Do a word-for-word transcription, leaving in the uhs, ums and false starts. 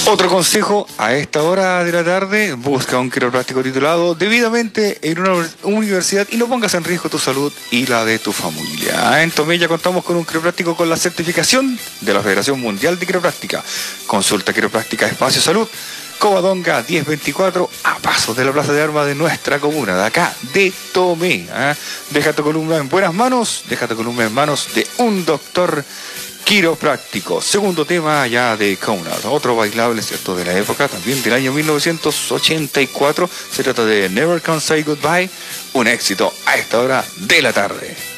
Otro consejo a esta hora de la tarde: busca un quiropráctico titulado debidamente en una universidad y no pongas en riesgo tu salud y la de tu familia. En Tomé contamos con un quiropráctico con la certificación de la Federación Mundial de Quiropráctica. Consulta Quiropráctica Espacio Salud, Covadonga diez veinticuatro, a pasos de la Plaza de Armas de nuestra comuna, de acá, de Tomé. ¿eh? Deja tu columna en buenas manos, deja tu columna en manos de un doctor quiropráctico. Segundo tema ya de Conrad, otro bailable, ¿cierto?, de la época, también del año mil novecientos ochenta y cuatro. Se trata de Never Can Say Goodbye, un éxito a esta hora de la tarde.